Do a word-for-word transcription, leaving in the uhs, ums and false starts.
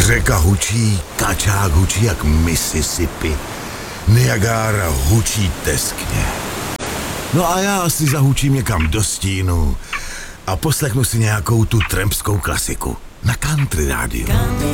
Řeka hučí, kačák hučí jak Mississippi, Niagara hučí teskně. No a já asi zahučím někam do stínu a poslechnu si nějakou tu trampskou klasiku na country rádiu.